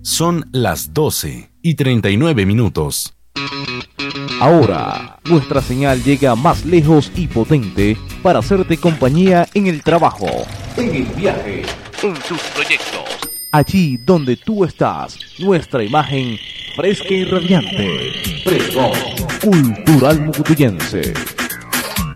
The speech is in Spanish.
Son las 12:39. Ahora, nuestra señal llega más lejos y potente para hacerte compañía en el trabajo, en el viaje, en tus proyectos. Allí donde tú estás, nuestra imagen fresca y radiante. Pregón Cultural Mucutuyense.